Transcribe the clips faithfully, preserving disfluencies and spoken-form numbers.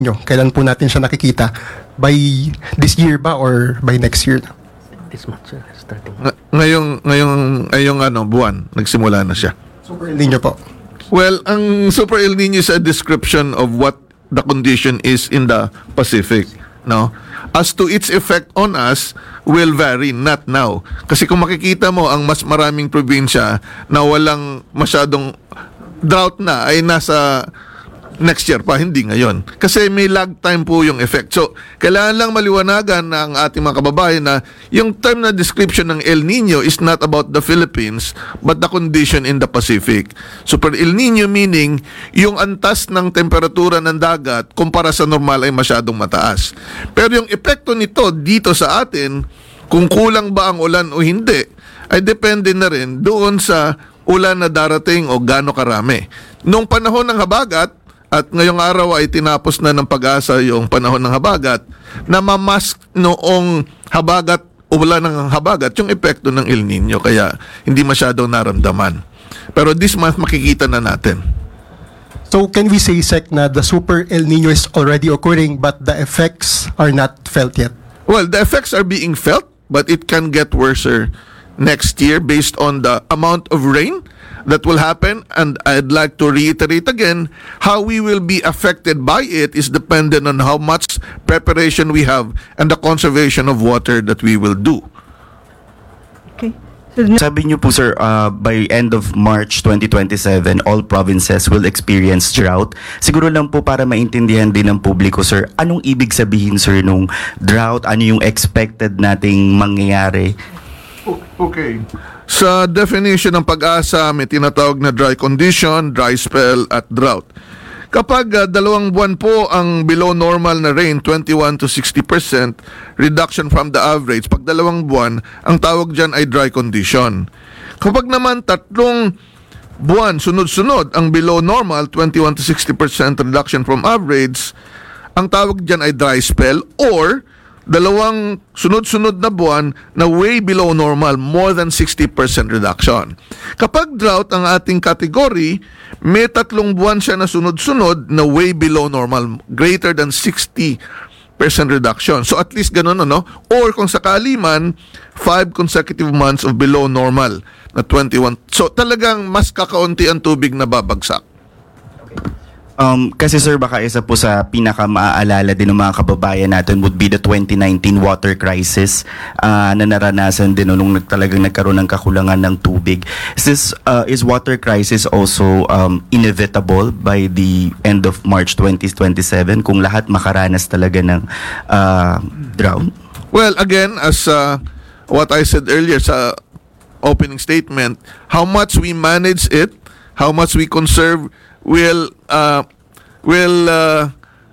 nyo? Kailan po natin siya nakikita? By this year ba or by next year? This month, sir, starting. Ng- ngayong, ngayong, ngayong ano, buwan, nagsimula na siya. Super El Nino po. Well, ang Super El Nino is a description of what the condition is in the Pacific. No? As to its effect on us, will vary, not now. Kasi kung makikita mo, ang mas maraming probinsya na walang masyadong drought na ay nasa next year pa, hindi ngayon. Kasi may lag time po yung effect. So, kailangan lang maliwanagan ng ating mga kababayan na yung term na description ng El Nino is not about the Philippines, but the condition in the Pacific. Super El Nino meaning, yung antas ng temperatura ng dagat kumpara sa normal ay masyadong mataas. Pero yung epekto nito dito sa atin, kung kulang ba ang ulan o hindi, ay depende na rin doon sa ulan na darating o gaano karami. Nung panahon ng habagat, at ngayong araw ay tinapos na ng Pag-asa yung panahon ng habagat, na mamask noong habagat o wala ng habagat yung epekto ng El Nino, kaya hindi masyadong naramdaman. Pero this month makikita na natin. So can we say, Sec, na the Super El Nino is already occurring but the effects are not felt yet? Well, the effects are being felt, but it can get worse next year based on the amount of rain that will happen. And I'd like to reiterate again, how we will be affected by it is dependent on how much preparation we have and the conservation of water that we will do. Okay. Sabi niyo po, sir, uh, by end of March twenty twenty-seven, all provinces will experience drought. Siguro lang po para maintindihan din ng publiko, sir, anong ibig sabihin, sir, nung drought? Ano yung expected nating mangyayari? Okay. Sa definition ng Pag-asa, may tinatawag na dry condition, dry spell, at drought. Kapag uh, dalawang buwan po ang below normal na rain, twenty-one to sixty percent reduction from the average, pag dalawang buwan, ang tawag dyan ay dry condition. Kapag naman tatlong buwan, sunod-sunod, ang below normal, twenty-one to sixty percent reduction from average, ang tawag dyan ay dry spell, or dalawang sunod-sunod na buwan na way below normal, more than sixty percent reduction. Kapag drought ang ating category, may tatlong buwan siya na sunod-sunod na way below normal, greater than sixty percent reduction. So at least ganun, ano? Or kung sakali man, five consecutive months of below normal na twenty-one. So talagang mas kakaunti ang tubig na babagsak. Um, kasi sir, baka isa po sa pinaka-maaalala din ng mga kababayan natin would be the twenty nineteen water crisis uh, na naranasan din nung talagang nagkaroon ng kakulangan ng tubig. Is this, uh, is water crisis also um, inevitable by the end of March twenty twenty-seven kung lahat makaranas talaga ng uh, drought? Well, again, as uh, what I said earlier sa opening statement, how much we manage it, how much we conserve will uh, will uh,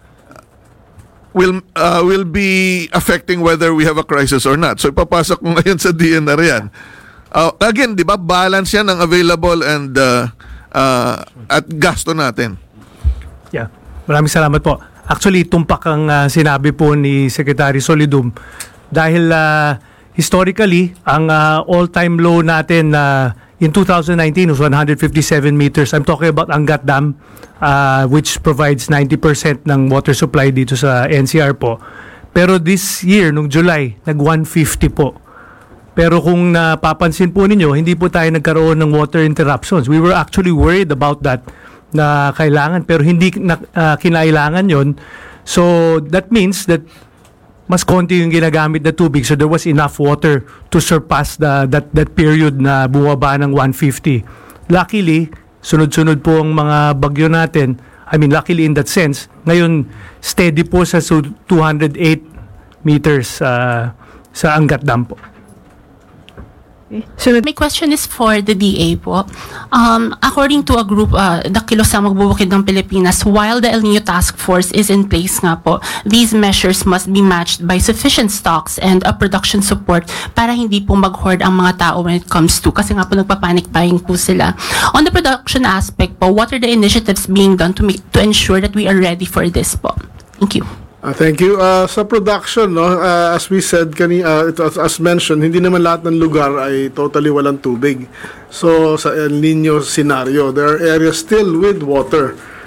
will uh, will be affecting whether we have a crisis or not. So ipapasok mo ngayon sa D N R yan. Uh, again, di ba, balance yan ang available and uh, uh, at gasto natin. Yeah. Maraming salamat po. Actually, tumpak ang uh, sinabi po ni Secretary Solidum dahil uh, historically, ang uh, all-time low natin na uh, in two thousand nineteen was one hundred fifty-seven meters. I'm talking about Angat Dam, uh, which provides ninety percent ng water supply dito sa N C R po. Pero this year, nung July, nag one fifty po. Pero kung napapansin po ninyo, hindi po tayo nagkaroon ng water interruptions. We were actually worried about that na kailangan, pero hindi na, uh, kinailangan yon. So that means that mas konti yung ginagamit na tubig, so there was enough water to surpass the, that, that period na bumaba ng one fifty. Luckily, sunod-sunod po ang mga bagyo natin. I mean, luckily in that sense, ngayon steady po sa two hundred eight meters uh, sa Angat Dam po. So, my question is for the D A po. Um, according to a group, uh, the Kilosang Magbubukid ng Pilipinas, while the El Nino Task Force is in place nga po, these measures must be matched by sufficient stocks and a production support para hindi po mag-hoard ang mga tao when it comes to, kasi nga po nagpapanic buying po sila. On the production aspect po, what are the initiatives being done to make, to ensure that we are ready for this po? Thank you. Uh, thank you. Uh, sa production, no, uh, as we said, kani, uh, it, as, as mentioned, hindi naman lahat ng lugar ay totally walang tubig. So, sa El Nino scenario, there are areas still with water.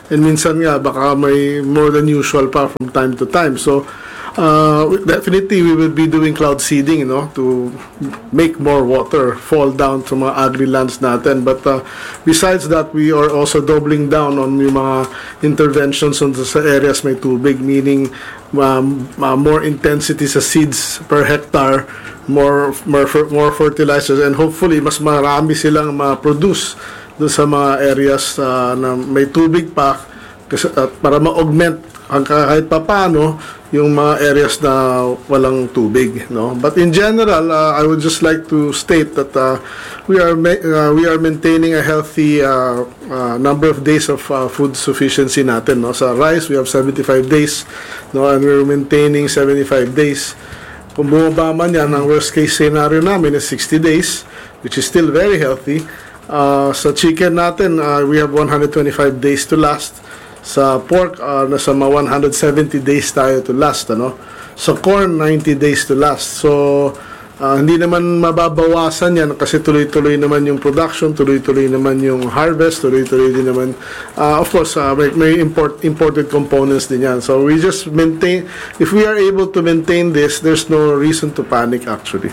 And minsan nga, baka may more than usual pa from time to time. So, uh, definitely we will be doing cloud seeding, you know, to make more water fall down to mga agri-lands natin. But uh, besides that, we are also doubling down on yung mga interventions on sa areas may tubig, meaning um, uh, more intensity sa seeds per hectare, more more more fertilizers, and hopefully mas marami silang ma-produce doon sa mga areas uh, na may tubig pa, kasi, uh, para ma-augment ang kahit papaano yung mga areas na walang tubig, no? But in general, uh, I would just like to state that uh, we are ma- uh, we are maintaining a healthy uh, uh, number of days of uh, food sufficiency natin, no? Sa rice, we have seventy-five days, no? And we're maintaining seventy-five days. Kung bumaba man yan, ang worst case scenario namin is sixty days, which is still very healthy. Uh, sa chicken natin, uh, we have one hundred twenty-five days to last. Sa pork, uh, nasa mga one hundred seventy days tayo to last. Ano? Sa corn, ninety days to last. So, uh, hindi naman mababawasan yan kasi tuloy-tuloy naman yung production, tuloy-tuloy naman yung harvest, tuloy-tuloy din naman. Uh, of course, uh, may, may import, imported components din yan. So, we just maintain, if we are able to maintain this, there's no reason to panic actually.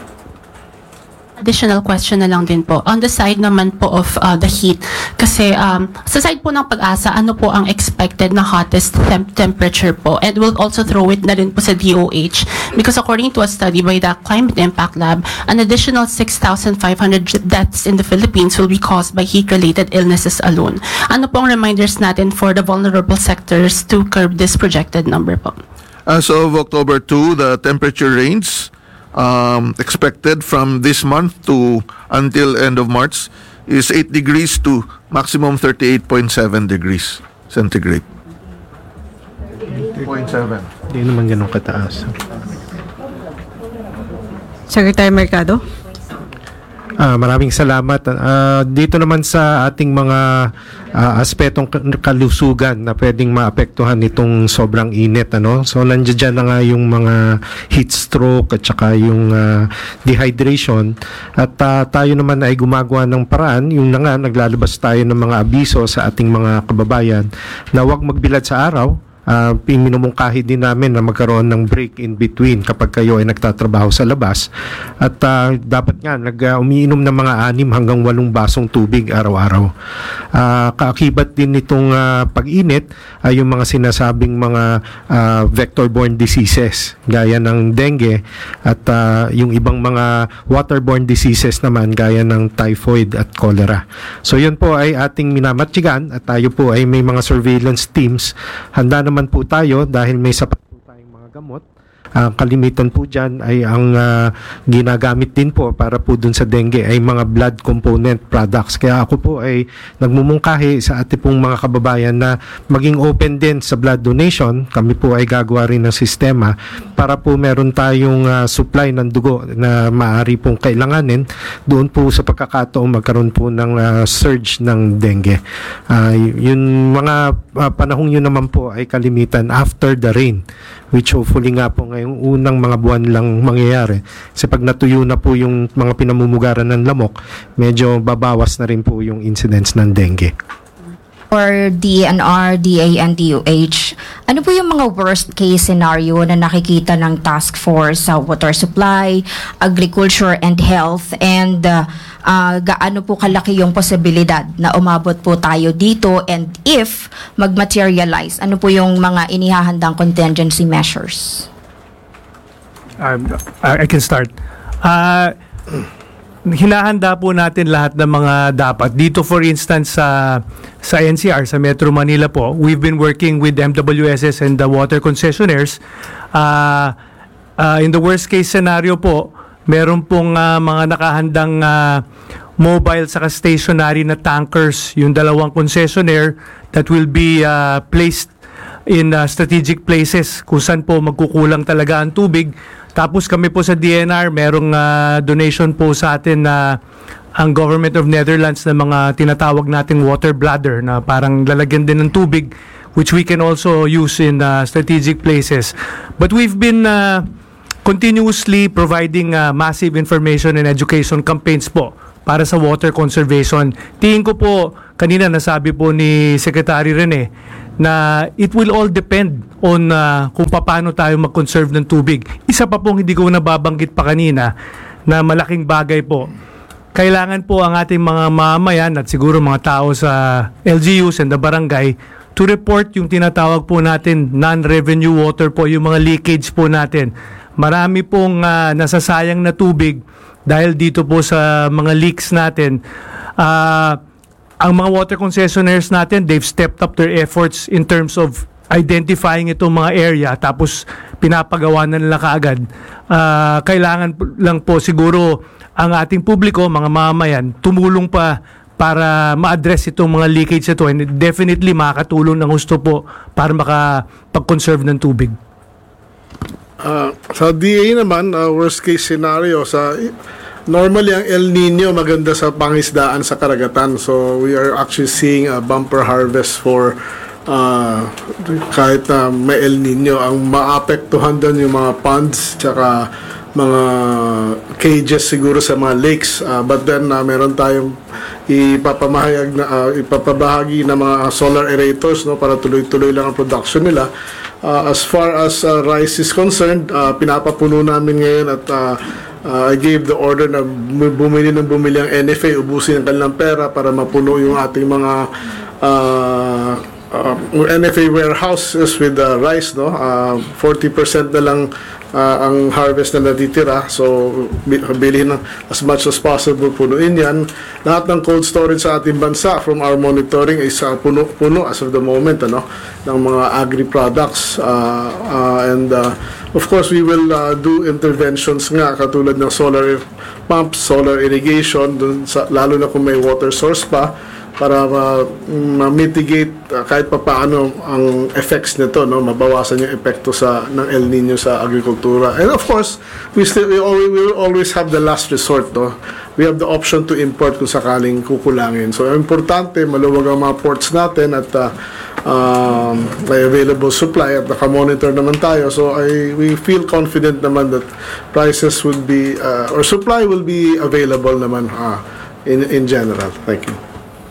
Additional question na lang din po. On the side naman po of uh, the heat, kasi um, sa side po ng Pag-asa, ano po ang expected na hottest temp- temperature po? And we'll also throw it na rin po sa D O H. Because according to a study by the Climate Impact Lab, an additional six thousand five hundred deaths in the Philippines will be caused by heat-related illnesses alone. Ano po ang reminders natin for the vulnerable sectors to curb this projected number po? As of October second, the temperature range um, expected from this month to until end of March is eight degrees to maximum thirty-eight point seven degrees centigrade. eight point seven. Hindi naman ganun kataas. Secretary Mercado? Ah, maraming salamat. Ah, dito naman sa ating mga ah, aspetong k- kalusugan na pwedeng maapektuhan nitong sobrang init, ano? So nandiyan na nga yung mga heat stroke at saka yung ah, dehydration, at ah, tayo naman ay gumagawa ng paraan, yung na nga naglalabas tayo ng mga abiso sa ating mga kababayan na huwag magbilad sa araw. Uh, minumungkahi din namin na magkaroon ng break in between kapag kayo ay nagtatrabaho sa labas, at uh, dapat nga nag, uh, umiinom ng mga anim hanggang walong basong tubig araw-araw. Uh, kaakibat din nitong uh, pag-init ay uh, yung mga sinasabing mga uh, vector-borne diseases gaya ng dengue at uh, yung ibang mga waterborne diseases naman gaya ng typhoid at cholera. So yun po ay ating minamatsyigan, at tayo po ay may mga surveillance teams. Handa naman po tayo dahil may sapat po tayong mga gamot. Uh, kalimitan po dyan ay ang uh, ginagamit din po para po dun sa dengue ay mga blood component products. Kaya ako po ay nagmumungkahi sa ating pong mga kababayan na maging open din sa blood donation. Kami po ay gagawa rin ng sistema para po meron tayong uh, supply ng dugo na maaari pong kailanganin doon po sa pagkakataong magkaroon po ng uh, surge ng dengue. Uh, yung mga uh, panahong yun naman po ay kalimitan after the rain, which hopefully nga po ngayong unang mga buwan lang mangyayari. Kasi pag natuyo na po yung mga pinamumugaran ng lamok, medyo babawas na rin po yung incidence ng dengue. For D N R, D A, and D O H, ano po yung mga worst case scenario na nakikita ng task force sa water supply, agriculture, and health, and uh, uh, gaano po kalaki yung posibilidad na umabot po tayo dito, and if mag-materialize, ano po yung mga inihahandang contingency measures? Um, I I can start. Uh, hinahanda po natin lahat ng mga dapat. Dito for instance sa sa N C R, sa Metro Manila po, we've been working with M W S S and the water concessionaires. Uh, uh, in the worst case scenario po, meron pong uh, mga nakahandang uh, mobile saka stationary na tankers, yung dalawang concessionaire that will be uh, placed in uh, strategic places kung saan po magkukulang talaga ang tubig. Tapos kami po sa D N R, merong uh, donation po sa atin na uh, ang Government of Netherlands na mga tinatawag nating water bladder na parang lalagyan din ng tubig, which we can also use in uh, strategic places. But we've been uh, continuously providing uh, massive information and education campaigns po para sa water conservation. Tingin ko po, kanina nasabi po ni Secretary Rene na it will all depend on uh, kung paano tayo mag-conserve ng tubig. Isa pa pong hindi ko nababanggit pa kanina na malaking bagay po. Kailangan po ang ating mga mamamayan at siguro mga tao sa L G Us and the barangay to report yung tinatawag po natin non-revenue water po, yung mga leakage po natin. Marami pong uh, nasasayang na tubig dahil dito po sa mga leaks natin. Uh, ang mga water concessionaires natin, they've stepped up their efforts in terms of identifying itong mga area tapos pinapagawa na nila kaagad. Uh, kailangan lang po siguro ang ating publiko, mga mamamayan, tumulong pa para ma-address itong mga leakage ito, and definitely makakatulong ng gusto po para makapag-conserve ng tubig. Uh, sa D A naman, uh, worst case scenario, sa normally ang El Nino maganda sa pangisdaan sa karagatan. So we are actually seeing a bumper harvest for uh, kahit na may El Nino. Ang maapektuhan doon yung mga ponds tsaka mga cages siguro sa mga lakes, uh, but then uh, meron tayong ipapamahayag na uh, ipapabahagi na mga solar aerators, no, para tuloy-tuloy lang ang production nila. Uh, as far as uh, rice is concerned, uh, pinapapuno namin ngayon at uh, uh, I gave the order na bumili ng bumili ang N F A, ubusin ang kanilang pera para mapuno yung ating mga uh, uh, N F A warehouses with uh, rice, no. Uh, forty percent na lang Uh, ang harvest na natitira, so bilhin ng as much as possible, punuin yan. Lahat ng cold storage sa ating bansa from our monitoring is uh, puno-puno as of the moment, ano, ng mga agri-products, uh, uh, and uh, of course we will uh, do interventions nga katulad ng solar pumps, solar irrigation dun sa, lalo na kung may water source pa, para ma-mitigate uh, kahit pa paano ang effects nito, no, mabawasan yung epekto sa ng El Nino sa agrikultura. And of course, we still we always, we will always have the last resort, no. We have the option to import kung sakaling kukulangin. So importante maluwag ang mga ports natin at uh, um, may available supply at naka-monitor naman tayo. So I we feel confident naman that prices will be uh, or supply will be available naman uh, in in general. Thank you.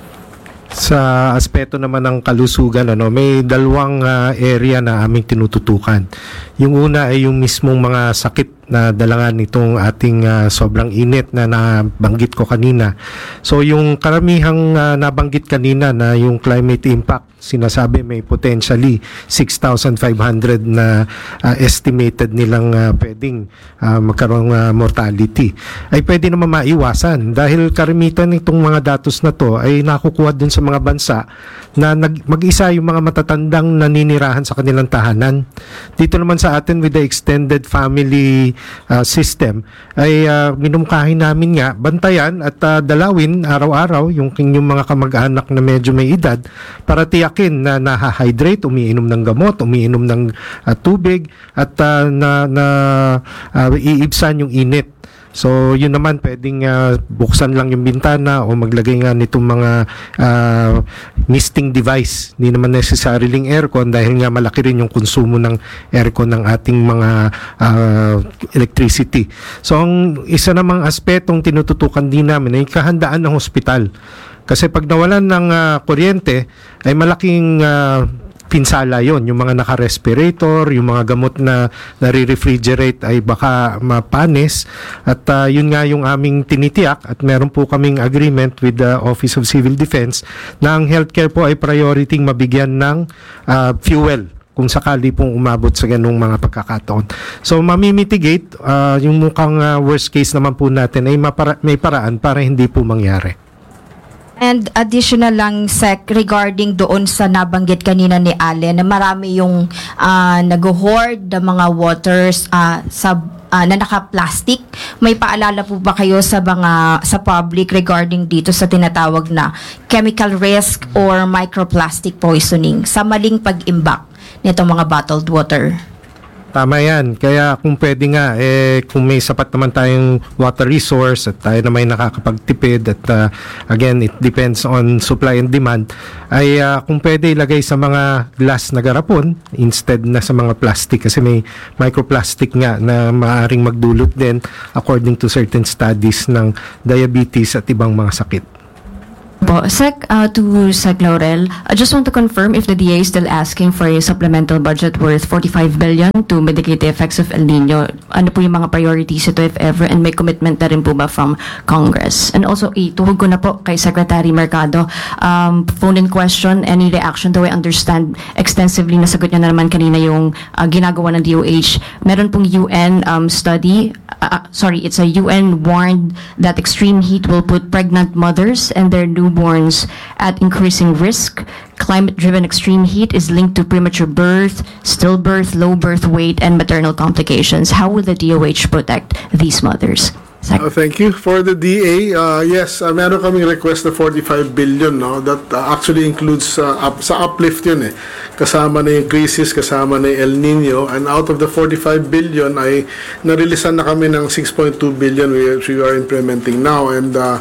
Sa aspeto naman ng kalusugan, ano, may dalawang uh, area na aming tinututukan. Yung una ay yung mismong mga sakit na dalangan nitong ating uh, sobrang init na nabanggit ko kanina. So yung karamihang uh, nabanggit kanina na yung climate impact, sinasabi may potentially six thousand five hundred na uh, estimated nilang uh, pwedeng uh, magkaroon uh, mortality, ay pwede naman maiwasan dahil karamitan nitong mga datos na to ay nakukuha dun sa mga bansa na nag- mag-isa yung mga matatandang naninirahan sa kanilang tahanan. Dito naman sa atin with the extended family uh, system ay uh, minumkahin namin nga bantayan at uh, dalawin araw-araw yung yung mga kamag-anak na medyo may edad para tiyakin na nahahydrate, umiinom ng gamot, umiinom ng uh, tubig at uh, na, na uh, iibsan yung init. So yun naman pwedeng uh, buksan lang yung bintana o maglagay nga nitong mga uh, misting device. Hindi naman necessarily aircon dahil nga malaki rin yung konsumo ng aircon ng ating mga uh, electricity. So ang isa namang aspetong tinututukan din namin ay kahandaan ng hospital. Kasi pag nawalan ng uh, kuryente ay malaking uh, pinsala yon, yung mga naka-respirator, yung mga gamot na nare-refrigerate ay baka mapanis at uh, yun nga yung aming tinitiyak at meron po kaming agreement with the Office of Civil Defense na ang healthcare po ay priority mabigyan ng uh, fuel kung sakali pong umabot sa ganung mga pagkakataon. So mamimitigate uh, yung mukhang uh, worst case naman po natin ay mapara- may paraan para hindi po mangyari. And additional lang, Sec, regarding doon sa nabanggit kanina ni Ale na marami yung uh, nag-hoard ng mga waters uh, sa uh, na naka-plastic. May paalala po ba kayo sa mga sa public regarding dito sa tinatawag na chemical risk or microplastic poisoning sa maling pag-imbak nitong mga bottled water? Tama yan. Kaya kung pwede nga, eh, kung may sapat naman tayong water resource at tayo na may nakakapagtipid at uh, again, it depends on supply and demand, ay uh, kung pwede ilagay sa mga glass na garapon instead na sa mga plastic kasi may microplastic nga na maaaring magdulot din according to certain studies ng diabetes at ibang mga sakit. Po, Sec, uh, to Sec Laurel, I just want to confirm if the D A is still asking for a supplemental budget worth forty-five billion to mitigate the effects of El Nino. Ano po yung mga priorities ito if ever, and may commitment na rin po ba from Congress? And also, ituhog ko na po kay Secretary Mercado, um, phone-in question, any reaction, though I understand extensively, nasagot niya na naman kanina yung uh, ginagawa ng D O H. Meron pong U N um, study, uh, sorry, it's a U N warned that extreme heat will put pregnant mothers and their newborns at increasing risk. Climate-driven extreme heat is linked to premature birth, stillbirth, low birth weight, and maternal complications. How will the D O H protect these mothers? Uh, thank you. For the D A, uh, yes, uh, meron kaming request na forty-five billion, no? That uh, actually includes, uh, up, sa uplift yun eh. Kasama na yung crisis, kasama na yung El Nino, and out of the forty-five billion ay narilisan na kami ng six point two billion which we are implementing now, and uh,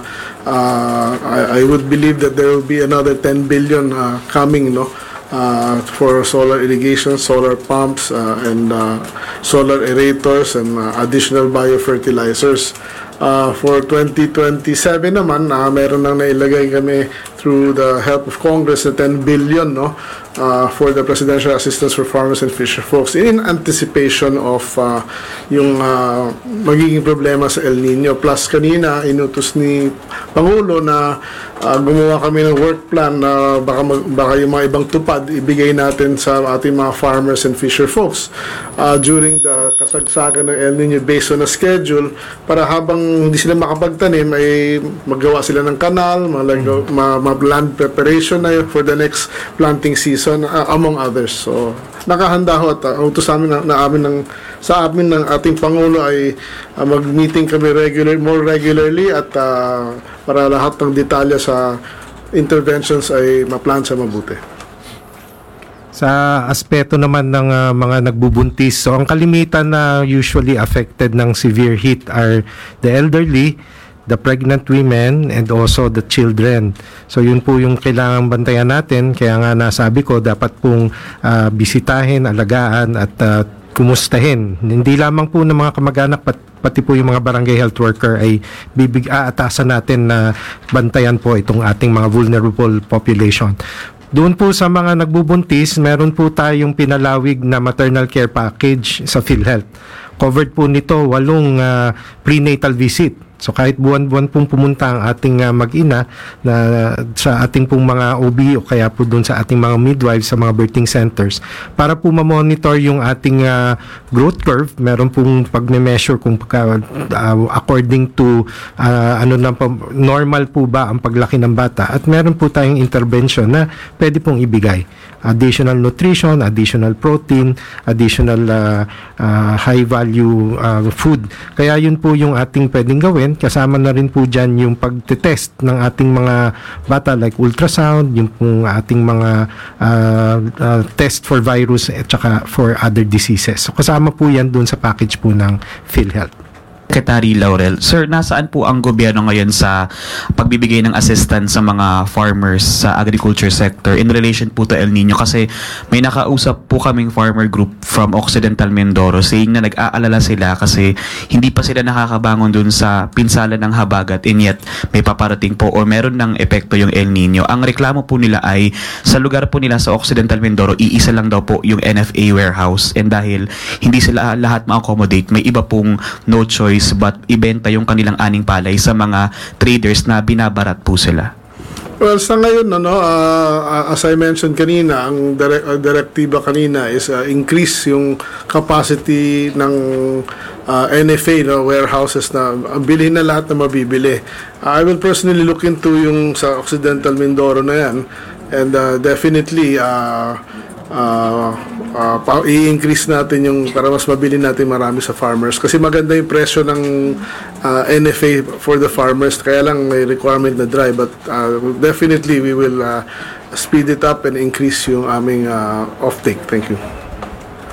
uh, I, I would believe that there will be another ten billion uh, coming, no? Uh, for solar irrigation, solar pumps, uh, and uh, solar aerators, and uh, additional biofertilizers. Uh, for twenty twenty-seven naman, uh, meron nang nailagay kami through the help of Congress na ten billion, no, uh, for the Presidential Assistance for Farmers and Fisher Folks in anticipation of uh, yung uh, magiging problema sa El Nino. Plus kanina inutos ni Pangulo na uh, gumawa kami ng work plan na baka, mag, baka yung mga ibang tupad ibigay natin sa ating mga farmers and fisher folks uh, during the kasagsagan ng El Nino based on a schedule, para habang hindi sila makapagtanim ay maggawa sila ng kanal, malagaw, ma, ma land preparation na yun for the next planting season, uh, among others. So nakahanda ho, at uh, utos namin na, na amin ng, sa amin ng ating Pangulo ay uh, mag-meeting kami regular, more regularly, at uh, para lahat ng detalye sa interventions ay ma-plan sa mabuti. Sa aspeto naman ng uh, mga nagbubuntis, so ang kalimitan na usually affected ng severe heat are the elderly, the pregnant women, and also the children. So yun po yung kailangan bantayan natin, kaya nga nasabi ko dapat pong uh, bisitahin, alagaan, at uh, kumustahin. Hindi lamang po ng mga kamag-anak, pat, pati po yung mga barangay health worker ay bibig aatasan natin na bantayan po itong ating mga vulnerable population. Doon po sa mga nagbubuntis, meron po tayong pinalawig na maternal care package sa PhilHealth. Covered po nito walong uh, prenatal visit. So kahit buwan-buwan pong pumunta ang ating uh, mag-ina na sa ating pong mga O B o kaya po doon sa ating mga midwives sa mga birthing centers para po ma-monitor yung ating uh, growth curve. Meron pong pag-measure kung uh, according to uh, ano na po, normal po ba ang paglaki ng bata, at meron po tayong intervention na pwede pong ibigay. Additional nutrition, additional protein, additional uh, uh, high value uh, food. Kaya yun po yung ating pwedeng gawin. Kasama na rin po dyan yung pagtetest ng ating mga bata like ultrasound, yung pong ating mga uh, uh, test for virus at saka for other diseases. So kasama po yan dun sa package po ng PhilHealth. Secretary Laurel, sir, nasaan po ang gobyerno ngayon sa pagbibigay ng assistance sa mga farmers sa agriculture sector in relation po to El Nino? Kasi may nakausap po kaming farmer group from Occidental Mindoro saying na nag-aalala sila kasi hindi pa sila nakakabangon dun sa pinsala ng habagat, and yet may paparating po o meron ng epekto yung El Nino. Ang reklamo po nila ay sa lugar po nila sa Occidental Mindoro, iisa lang daw po yung N F A warehouse, and dahil hindi sila lahat ma-accommodate, may iba pong no choice but ibenta yung kanilang aning palay sa mga traders na binabarat po sila. Well, sa ngayon, no, uh, as I mentioned kanina, ang direct, uh, direktiba kanina is uh, increase yung capacity ng uh, N F A, no, warehouses na uh, bilhin na lahat na mabibili. Uh, I will personally look into yung sa Occidental Mindoro na yan, and uh, definitely uh, uh, uh, i-increase natin yung para mas mabili natin marami sa farmers, kasi maganda yung presyo ng uh, N F A for the farmers, kaya lang may requirement na dry, but uh, definitely we will uh, speed it up and increase yung aming uh, offtake. Thank you.